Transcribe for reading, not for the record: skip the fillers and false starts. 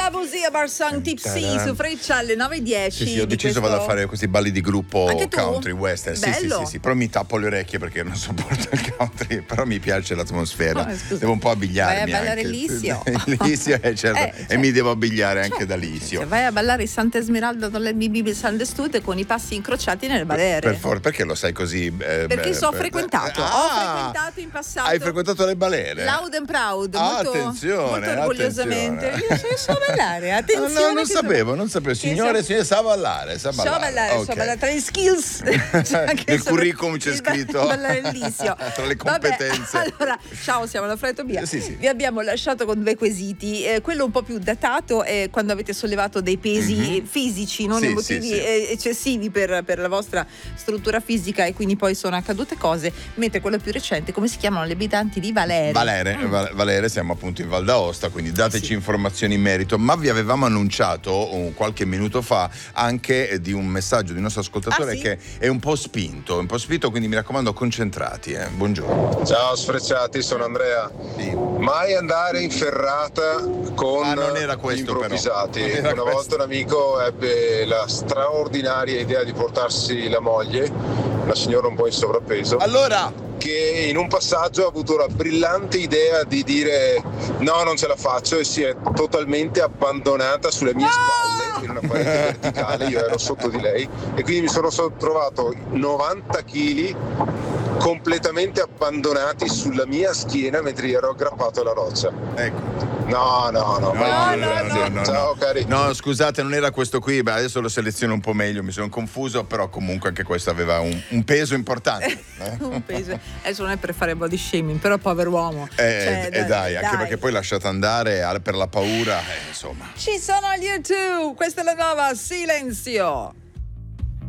Lavoisier Barsang Tipsy su Freccia alle 9:10. Sì, ho deciso vado a fare questi balli di gruppo country western. Bello. Sì, però mi tappo le orecchie perché non sopporto il country, però mi piace l'atmosfera. Devo un po' abbigliarmi. Vai a ballare anche. Lisio. Lisio, certo. E mi devo abbigliare anche da Lisio. Vai a ballare il Santa Esmeralda dalle BB Sunday Studio con i passi incrociati nelle balere. Perché lo sai così? Perché ho frequentato. Ho frequentato in passato. Hai frequentato le balere? Loud and Proud. Molto orgogliosamente. Io so ballare. Attenzione. No, non sapevo. Signore, sa ballare. So ballare. Tra le skills. Nel curriculum c'è scritto. Ballare il Lisio. Tra le competenze. Allora, ciao, siamo alla Fred Tobia. Sì. Vi abbiamo lasciato con 2 quesiti. Quello un po' più datato è quando avete sollevato dei pesi fisici, non emotivi eccessivi per la vostra struttura fisica e quindi poi sono accadute cose. Mentre quello più recente, come si chiamano le abitanti di Valere? Valere, siamo appunto in Val d'Aosta, quindi dateci informazioni in merito. Ma vi avevamo annunciato qualche minuto fa anche di un messaggio di un nostro ascoltatore che è un po' spinto, quindi mi raccomando concentrati. Buongiorno. Ciao sfrecciati, sono Andrea. Sì. Mai andare in ferrata con non era questo, improvvisati. Però. Una volta un amico ebbe la straordinaria idea di portarsi la moglie, una signora un po' in sovrappeso. Allora, che in un passaggio ha avuto la brillante idea di dire no, non ce la faccio, e si è totalmente abbandonata sulle mie spalle in una parete verticale. Io ero sotto di lei e quindi mi sono trovato 90 kg completamente abbandonati sulla mia schiena mentre ero aggrappato alla roccia. Ecco. No. Ciao cari. No, scusate, non era questo qui. Adesso lo seleziono un po' meglio, mi sono confuso, però comunque anche questo aveva un peso importante. Un peso. Adesso non è per fare body shaming, però povero uomo. Dai, anche perché poi lasciate andare per la paura, insomma. Ci sono gli U2, questa è la nuova Silenzio.